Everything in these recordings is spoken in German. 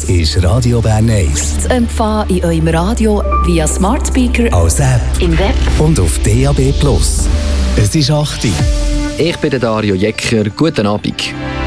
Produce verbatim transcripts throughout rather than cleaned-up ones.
ist Radio Bern eins. Zu empfangen in eurem Radio via Smart Speaker, als App im Web und auf D A B Plus. Es ist acht Uhr. Ich bin der Dario Jecker. Guten Abend.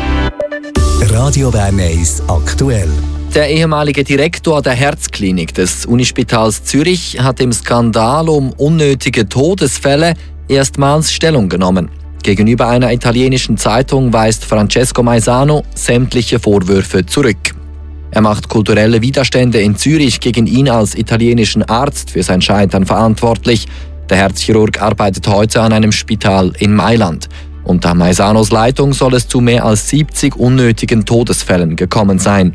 Radio Bern eins aktuell. Der ehemalige Direktor der Herzklinik des Unispitals Zürich hat im Skandal um unnötige Todesfälle erstmals Stellung genommen. Gegenüber einer italienischen Zeitung weist Francesco Maisano sämtliche Vorwürfe zurück. Er macht kulturelle Widerstände in Zürich gegen ihn als italienischen Arzt für sein Scheitern verantwortlich. Der Herzchirurg arbeitet heute an einem Spital in Mailand. Unter Maisanos Leitung soll es zu mehr als siebzig unnötigen Todesfällen gekommen sein.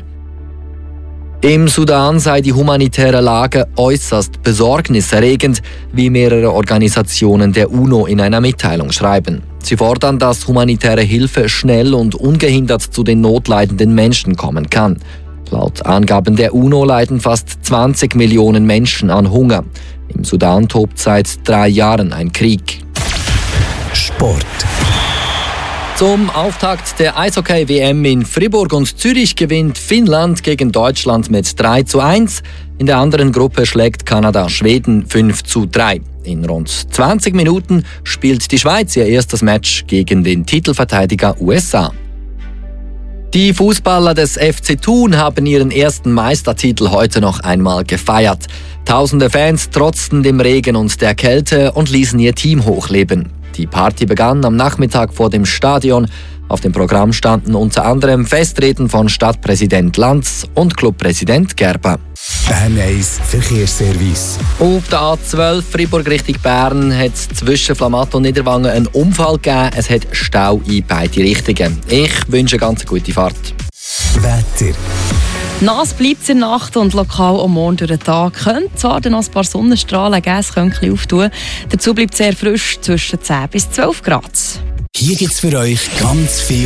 Im Sudan sei die humanitäre Lage äußerst besorgniserregend, wie mehrere Organisationen der UNO in einer Mitteilung schreiben. Sie fordern, dass humanitäre Hilfe schnell und ungehindert zu den notleidenden Menschen kommen kann. Laut Angaben der UNO leiden fast zwanzig Millionen Menschen an Hunger. Im Sudan tobt seit drei Jahren ein Krieg. Sport. Zum Auftakt der Eishockey-W M in Fribourg und Zürich gewinnt Finnland gegen Deutschland mit drei zu eins. In der anderen Gruppe schlägt Kanada Schweden fünf zu drei. In rund zwanzig Minuten spielt die Schweiz ihr erstes Match gegen den Titelverteidiger U S A. Die Fußballer des F C Thun haben ihren ersten Meistertitel heute noch einmal gefeiert. Tausende Fans trotzten dem Regen und der Kälte und ließen ihr Team hochleben. Die Party begann am Nachmittag vor dem Stadion. Auf dem Programm standen unter anderem Festreden von Stadtpräsident Lanz und Clubpräsident Gerber. Bern eins Verkehrsservice. Auf der A zwölf Fribourg Richtung Bern hat es zwischen Flamatt und Niederwangen einen Unfall gegeben. Es hat Stau in beide Richtungen. Ich wünsche eine ganz gute Fahrt. Wetter. Nass bleibt es in der Nacht und lokal am Morgen durch den Tag. Könnte zwar noch ein paar Sonnenstrahlen geben, es könnte ein bisschen auftun. Dazu bleibt es sehr frisch, zwischen zehn bis zwölf Grad. Hier gibt es für euch ganz viel